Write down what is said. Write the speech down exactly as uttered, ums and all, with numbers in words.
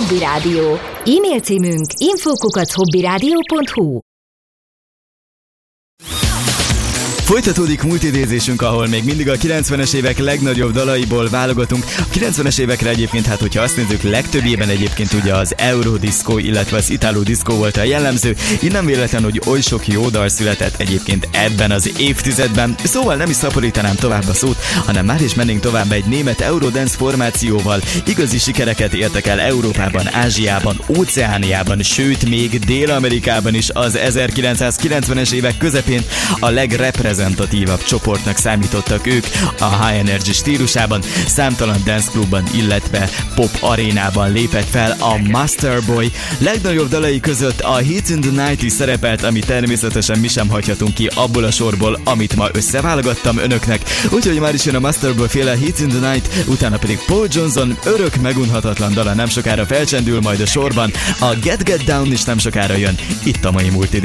Hobby Rádió. E-mail címünk info kukac hobbyradio pont hu. Folytatódik multidézésünk, ahol még mindig a kilencvenes évek legnagyobb dalaiból válogatunk. A kilencvenes évekre egyébként, hát hogyha azt nézzük, legtöbbjében egyébként ugye az Eurodisco, illetve az Italo Disco volt a jellemző. Így nem véletlen, hogy oly sok jó dal született egyébként ebben az évtizedben. Szóval nem is szaporítanám tovább a szót, hanem már is mennénk tovább egy német Eurodance formációval. Igazi sikereket értek el Európában, Ázsiában, Óceániában, sőt még Dél-Amerikában is az ezerkilencszázkilencvenes évek közepén a legreprezentatívabb csoportnak számítottak ők a High Energy stílusában, számtalan dance klubban, illetve pop arénában lépett fel a Masterboy. Legnagyobb dalai között a Hits in the nineties szerepelt, ami természetesen mi sem hagyhatunk ki abból a sorból, amit ma összeválogattam önöknek. Úgyhogy már is jön a Masterboy féle Hits in the Night, utána pedig Paul Johnson örök megunhatatlan dala nem sokára felcsendül majd a sorban, a Get Get Down is nem sokára jön itt a mai multi